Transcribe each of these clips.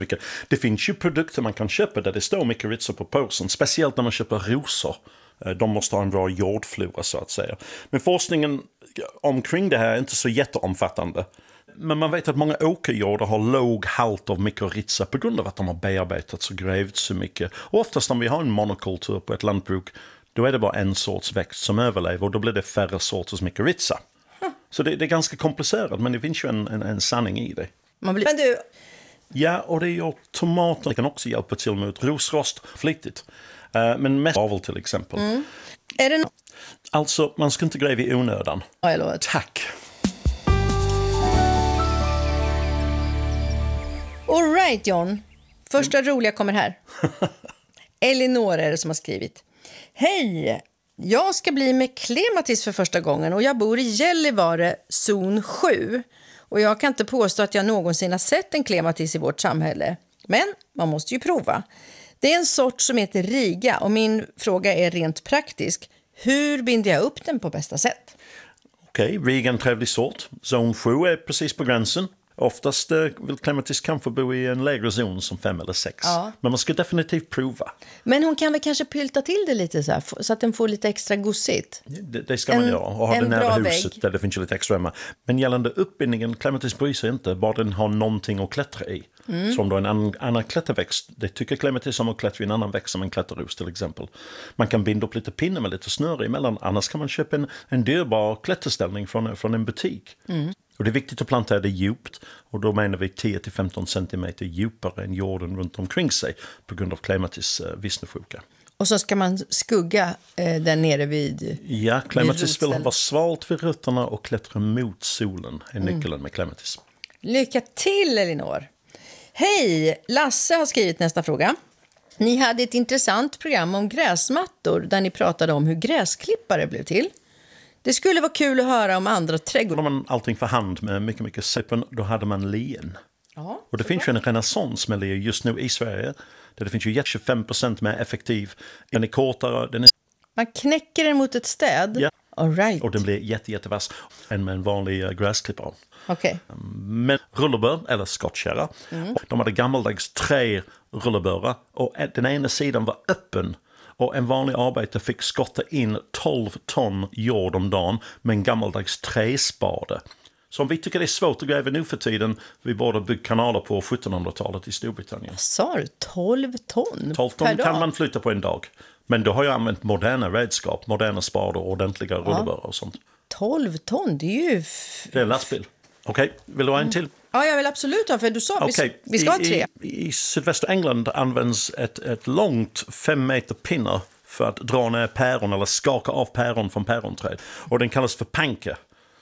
Det finns ju produkter man kan köpa där det står mykorrhiza på påsen, speciellt när man köper rosor. De måste ha en bra jordflora så att säga. Men forskningen omkring det här är inte så jätteomfattande. Men man vet att många åkerjordar har låg halt av mykorrhiza på grund av att de har bearbetats och grävt så mycket. Och oftast om vi har en monokultur på ett lantbruk, då är det bara en sorts växt som överlever och då blir det färre sorters mykorrhiza. Så det är ganska komplicerat, men det finns ju en sanning i det. Men du... Ja, och det gör tomater kan också hjälpa till mot rosrost flitigt. Men mest avel till exempel. Är det Alltså, man ska inte gräva i onödan. Ja, jag lovar. Tack. All right, John. Första roliga kommer här. Elinor är det som har skrivit. Hej! Jag ska bli med klematis för första gången och jag bor i Gällivare, zon 7. Och jag kan inte påstå att jag någonsin har sett en klematis i vårt samhälle. Men man måste ju prova. Det är en sort som heter Riga och min fråga är rent praktisk. Hur binder jag upp den på bästa sätt? Okej, Riga är en trevlig sort. Zon 7 är precis på gränsen. Oftast vill klematis kanske bo i en lägre zon som 5 eller 6. Ja. Men man ska definitivt prova. Men hon kan väl kanske pylta till det lite så här, så att den får lite extra gossigt. Det ska man göra och ha det nära huset vägg. där det finns lite extra hemma. Men gällande uppbindningen, klematis bryr sig inte. Bara den har någonting att klättra i. Så om du har en annan klätterväxt, det tycker klematis om att klättra i en annan växt som en klätterros till exempel. Man kan binda upp lite pinne med lite snöre emellan. Annars kan man köpa en dyrbar klätterställning från en butik. Och det är viktigt att plantera det djupt. Och då menar vi 10-15 centimeter djupare än jorden runt omkring sig på grund av klematis vissnesjuka. Och så ska man skugga där nere vid... Ja, klematis vill vara svalt vid rötterna och klättra mot solen är nyckeln med klematis. Lycka till, Elinor! Hej! Lasse har skrivit nästa fråga. Ni hade ett intressant program om gräsmattor där ni pratade om hur gräsklippare blev till. Det skulle vara kul att höra om andra trädgårdar. Då hade man allting för hand med mycket sippen, då hade man lien. Ja, och det finns ju en renässans med lien just nu i Sverige. Där det finns ju 25% mer effektiv. Den är kortare, Man knäcker den mot ett städ? Ja. All right. Och den blir jättevass än med en vanlig gräsklippare. Okej. Men rullebör, eller skottkärra, de hade gammaldags 3 rullebörar och den ena sidan var öppen. Och en vanlig arbetare fick skotta in 12 ton jord om dagen med en gammaldags träspade. Så om vi tycker det är svårt att gräva nu för tiden, vi borde bygga kanaler på 1700-talet i Storbritannien. Sa du 12 ton 12 ton kan man flytta på en dag. Men då har jag använt moderna redskap, moderna spadar och ordentliga rullebörar och sånt. 12 ton, det är ju... Det är en lastbil. Okej, vill du ha en till? Ja, jag vill absolut ha, för du sa vi ska ha 3. I sydvästra England används ett långt 5 meter pinne för att dra ner päron eller skaka av päron från päronträd. Och den kallas för panker.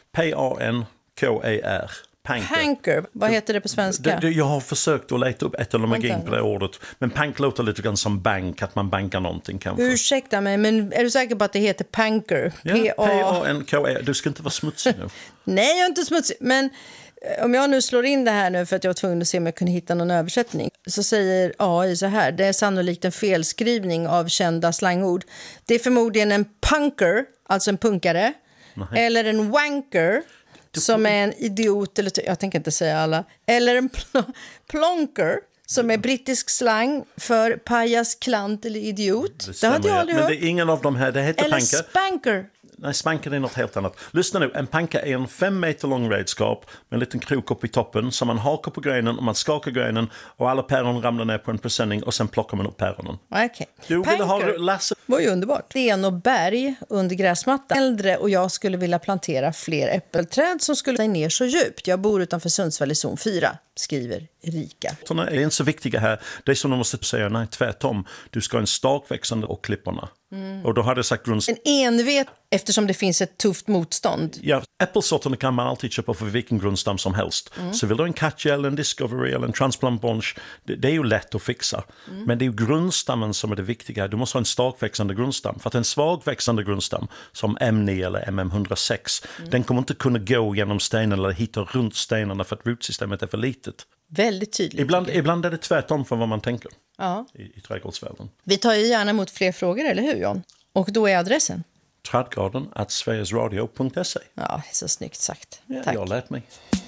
P-A-N-K-E-R. Panker, vad heter det på svenska? Jag har försökt att leta upp etymologin på det ordet. Men pank låter lite grann som bank, att man bankar någonting kanske. Ursäkta mig, men är du säker på att det heter panker? Ja, P-A-N-K-E-R. Du ska inte vara smutsig nu. Nej, jag är inte smutsig, men... Om jag nu slår in det här nu för att jag var tvungen att se om jag kunde hitta någon översättning, så säger AI så här: det är sannolikt en felskrivning av kända slangord. Det är förmodligen en punker, alltså en punkare, eller en wanker, som är en idiot, eller jag tänker inte säga alla, eller en plonker, som är brittisk slang för pajas, klant eller idiot. Det hade jag aldrig hört. Men det är ingen av de här, det heter eller panker. spanker. Nej, spanker är något helt annat. Lyssna nu, en panka är en 5 meter lång redskap med en liten krok upp i toppen som man hakar på grenen och man skakar grenen och alla päron ramlar ner på en presenning och sen plockar man upp päronen. Okej. Du vill ha Lasse? Var ju underbart. Sten och berg under gräsmattan. Äldre och jag skulle vilja plantera fler äppelträd som skulle ner så djupt. Jag bor utanför Sundsvall i zon 4, skriver Erika. Såna är inte så viktiga här. Det är som de måste säga, nej, tvärtom. Du ska ha en stakväxande och klipporna. Och då hade jag sagt en envet, eftersom det finns ett tufft motstånd. Ja, äppelsorterna kan man alltid köpa för vilken grundstam som helst. Så vill du en Katja eller en Discovery eller en Transplant Bunch, det är ju lätt att fixa. Men det är ju grundstammen som är det viktiga. Du måste ha en starkväxande grundstam. För att en svagväxande grundstam som M9 eller MM106, den kommer inte kunna gå genom stenen eller hitta runt stenarna för att rotsystemet är för litet. Väldigt tydligt. Ibland är det tvärtom från vad man tänker i trädgårdsvärlden. Vi tar ju gärna emot fler frågor, eller hur, John? Och då är adressen? Trädgården@sverigesradio.se. Ja, så snyggt sagt. Ja, tack. jag har lärt mig.